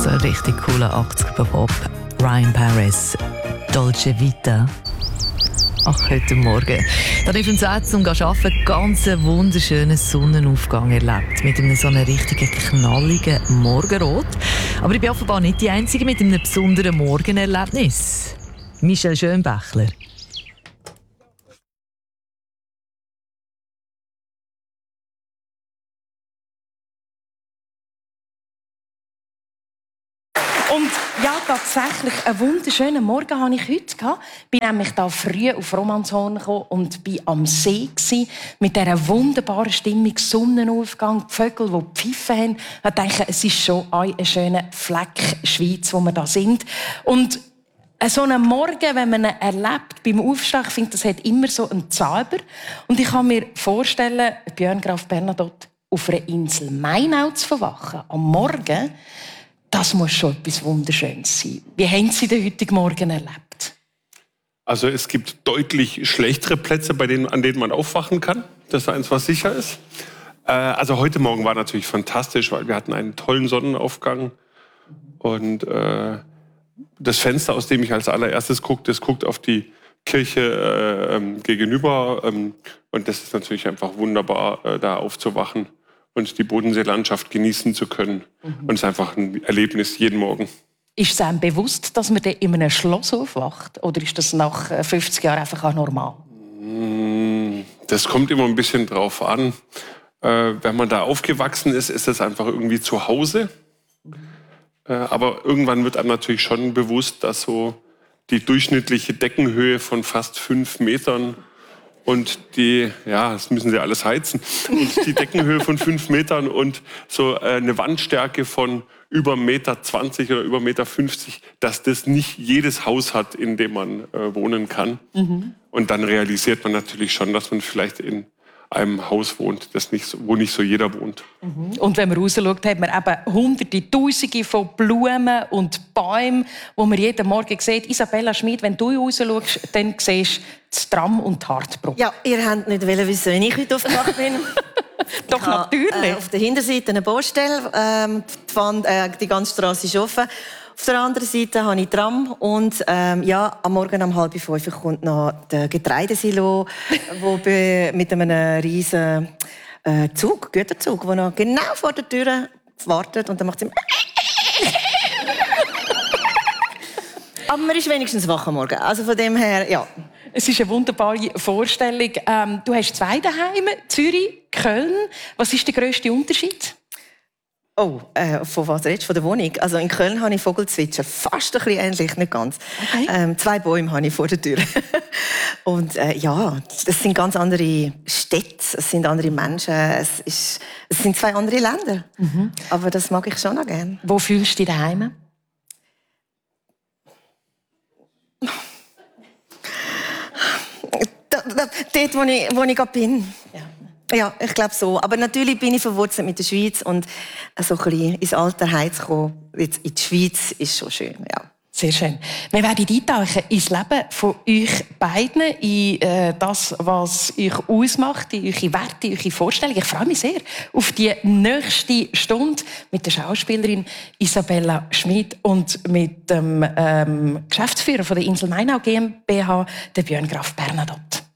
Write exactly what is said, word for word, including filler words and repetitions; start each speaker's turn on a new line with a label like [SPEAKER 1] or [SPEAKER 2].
[SPEAKER 1] So ein richtig cooler achtziger-Pop. Ryan Paris, Dolce Vita. Ach, heute Morgen. Da habe ich im Set zum Arbeiten ganz einen wunderschönen Sonnenaufgang erlebt. Mit einem so einem richtigen knalligen Morgenrot. Aber ich bin offenbar nicht die Einzige mit einem besonderen Morgenerlebnis. Michelle Schönbächler.
[SPEAKER 2] Und ja, tatsächlich, einen wunderschönen Morgen hatte ich heute. Ich bin nämlich da früh auf Romanshorn gekommen und war am See gewesen, mit dieser wunderbaren Stimmung, Sonnenaufgang, die Vögel, die pfiffen haben. Ich dachte, es ist schon ein schöner Fleck Schweiz, wo wir da sind. Und so einen Morgen, wenn man ihn erlebt beim Aufstehen, ich finde, das hat immer so einen Zauber. Und ich kann mir vorstellen, Björn Graf Bernadotte auf einer Insel Mainau zu verwachen, am Morgen, das muss schon etwas Wunderschönes sein. Wie haben Sie den heutigen Morgen erlebt?
[SPEAKER 3] Also es gibt deutlich schlechtere Plätze, bei denen, an denen man aufwachen kann. Das ist eins, was sicher ist. Äh, also heute Morgen war natürlich fantastisch, weil wir hatten einen tollen Sonnenaufgang. Und äh, das Fenster, aus dem ich als allererstes gucke, das guckt auf die Kirche äh, ähm, gegenüber. Ähm, und das ist natürlich einfach wunderbar, äh, da aufzuwachen und die Bodenseelandschaft genießen zu können. Mhm. Und es ist einfach ein Erlebnis jeden Morgen.
[SPEAKER 2] Ist es einem bewusst, dass man in einem Schloss aufwacht? Oder ist das nach fünfzig Jahren einfach auch normal?
[SPEAKER 3] Das kommt immer ein bisschen drauf an. Äh, wenn man da aufgewachsen ist, ist es einfach irgendwie zu Hause. Mhm. Äh, aber irgendwann wird einem natürlich schon bewusst, dass so die durchschnittliche Deckenhöhe von fast fünf Metern und die, ja, das müssen sie alles heizen, und die Deckenhöhe von fünf Metern und so eine Wandstärke von über eins Komma zwanzig Meter oder über eins Komma fünfzig Meter, dass das nicht jedes Haus hat, in dem man äh, wohnen kann. Mhm. Und dann realisiert man natürlich schon, dass man vielleicht in einem Haus wohnt, das nicht so, wo nicht so jeder wohnt.
[SPEAKER 2] Mhm. Und wenn man rausschaut, hat man eben hunderte, tausende von Blumen und Bäumen, wo man jeden Morgen sieht. Isabella Schmid, wenn du rausschaust, dann siehst du das Tram und die Hartbrücke.
[SPEAKER 4] Ja, ihr habt nicht wissen, wie ich heute aufgewacht bin.
[SPEAKER 2] Doch, natürlich.
[SPEAKER 4] Habe, äh, auf der Hinterseite eine Baustelle, ähm, die, Wand, äh, die ganze Straße ist offen. Auf der anderen Seite habe ich Tram und ähm, ja, am Morgen um halb fünf kommt noch der Getreidesilo, wo mit einem riesen äh, Zug, Güterzug, der noch genau vor der Tür wartet und dann macht es ihm aber man ist wenigstens wach am Morgen. Also von dem her, ja.
[SPEAKER 2] Es ist eine wunderbare Vorstellung. Ähm, du hast zwei daheim, Zürich, Köln. Was ist der grösste Unterschied?
[SPEAKER 4] Oh, äh, von was redest du? Von der Wohnung? Also in Köln habe ich Vogelzwitscher. Fast ein bisschen ähnlich, nicht ganz. Okay. Ähm, zwei Bäume habe ich vor der Tür. Und äh, ja, das sind ganz andere Städte, es sind andere Menschen, es, ist, es sind zwei andere Länder. Mhm. Aber das mag ich schon noch gerne.
[SPEAKER 2] Wo fühlst du dich daheim?
[SPEAKER 4] Da, da, dort, wo ich, wo ich gerade bin. Ja. Ja, ich glaube so. Aber natürlich bin ich verwurzelt mit der Schweiz und so ein bisschen ins alte Heim zu kommen, jetzt in die Schweiz, ist schon schön, ja.
[SPEAKER 2] Sehr schön. Wir werden eintauchen ins Leben von euch beiden, in äh, das, was euch ausmacht, in eure Werte, in eure Vorstellungen. Ich freue mich sehr auf die nächste Stunde mit der Schauspielerin Isabella Schmid und mit dem ähm, Geschäftsführer von der Insel Mainau GmbH, der Björn Graf Bernadotte.